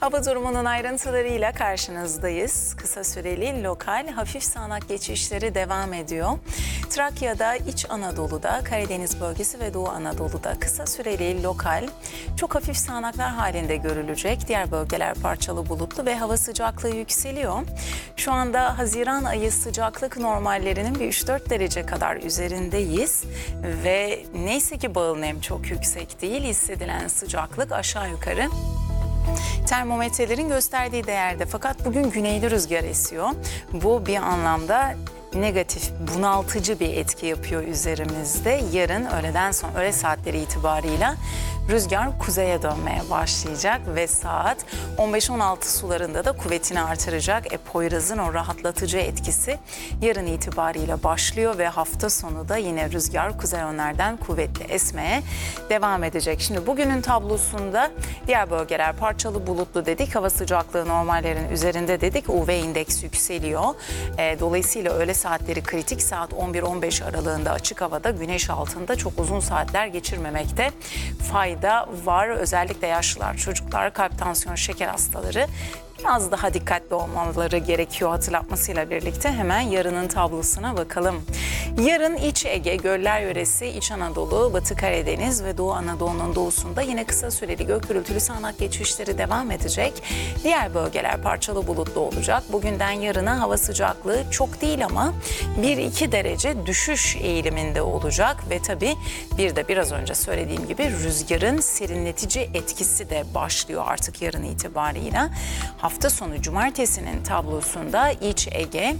Hava durumunun ayrıntılarıyla karşınızdayız. Kısa süreli lokal hafif sağanak geçişleri devam ediyor. Trakya'da, İç Anadolu'da, Karadeniz bölgesi ve Doğu Anadolu'da kısa süreli lokal çok hafif sağanaklar halinde görülecek. Diğer bölgeler parçalı bulutlu ve hava sıcaklığı yükseliyor. Şu anda Haziran ayı sıcaklık normallerinin bir 3-4 derece kadar üzerindeyiz. Ve neyse ki bağıl nem çok yüksek değil, hissedilen sıcaklık aşağı yukarı termometrelerin gösterdiği değerde. Fakat bugün güneyli rüzgar esiyor. Bu bir anlamda negatif, bunaltıcı bir etki yapıyor üzerimizde. Yarın öğleden sonra, öğle saatleri itibarıyla rüzgar kuzeye dönmeye başlayacak ve saat 15-16 sularında da kuvvetini artıracak. Poyraz'ın o rahatlatıcı etkisi yarın itibariyle başlıyor ve hafta sonu da yine rüzgar kuzey yönlerden kuvvetli esmeye devam edecek. Şimdi bugünün tablosunda diğer bölgeler parçalı bulutlu dedik. Hava sıcaklığı normallerin üzerinde dedik. UV indeks yükseliyor. Dolayısıyla öğle saatleri kritik, saat 11-15 aralığında açık havada güneş altında çok uzun saatler geçirmemekte fayda var. Özellikle yaşlılar, çocuklar, kalp, tansiyon, şeker hastaları biraz daha dikkatli olmaları gerekiyor hatırlatmasıyla birlikte. Hemen yarının tablosuna bakalım. Yarın İç Ege, Göller Yöresi, İç Anadolu, Batı Karadeniz ve Doğu Anadolu'nun doğusunda yine kısa süreli gök gürültülü sağanak geçişleri devam edecek. Diğer bölgeler parçalı bulutlu olacak. Bugünden yarına hava sıcaklığı çok değil ama 1-2 derece düşüş eğiliminde olacak ve tabii bir de biraz önce söylediğim gibi rüzgarın serinletici etkisi de başlıyor artık yarın itibarıyla. Hafta sonu cumartesinin tablosunda İç Ege,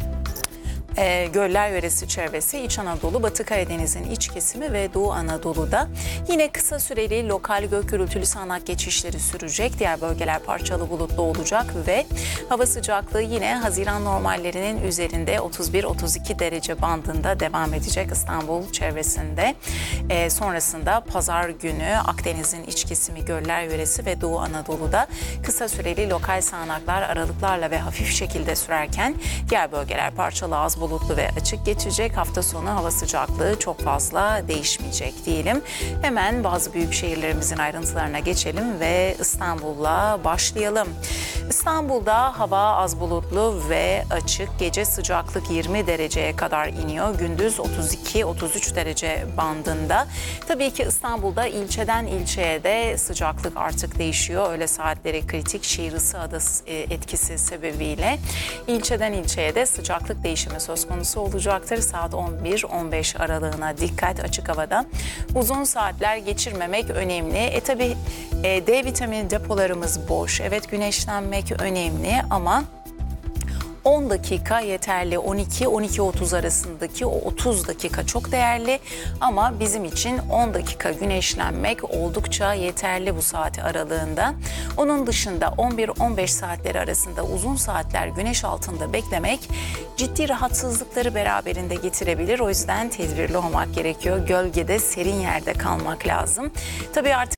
Göller Yöresi çevresi, İç Anadolu, Batı Karadeniz'in iç kesimi ve Doğu Anadolu'da yine kısa süreli lokal gök gürültülü sağanak geçişleri sürecek. Diğer bölgeler parçalı bulutlu olacak ve hava sıcaklığı yine Haziran normallerinin üzerinde 31-32 derece bandında devam edecek İstanbul çevresinde. Sonrasında pazar günü Akdeniz'in iç kesimi, Göller Yöresi ve Doğu Anadolu'da kısa süreli lokal sağanaklar aralıklarla ve hafif şekilde sürerken diğer bölgeler parçalı az bulutlu ve açık geçecek. Hafta sonu hava sıcaklığı çok fazla değişmeyecek diyelim. Hemen bazı büyük şehirlerimizin ayrıntılarına geçelim ve İstanbul'la başlayalım. İstanbul'da hava az bulutlu ve açık. Gece sıcaklık 20 dereceye kadar iniyor. Gündüz 32-33 derece bandında. Tabii ki İstanbul'da ilçeden ilçeye de sıcaklık artık değişiyor. Öğle saatleri kritik, şehir ısı adası etkisi sebebiyle ilçeden ilçeye de sıcaklık değişimi söz konusu olacaktır. Saat 11-15 aralığına dikkat, açık havada uzun saatler geçirmemek önemli. Tabii D vitamini depolarımız boş. Evet, güneşlenmek önemli ama 10 dakika yeterli. 12-12.30 arasındaki o 30 dakika çok değerli ama bizim için 10 dakika güneşlenmek oldukça yeterli bu saat aralığında. Onun dışında 11-15 saatleri arasında uzun saatler güneş altında beklemek ciddi rahatsızlıkları beraberinde getirebilir. O yüzden tedbirli olmak gerekiyor. Gölgede, serin yerde kalmak lazım. Tabii artık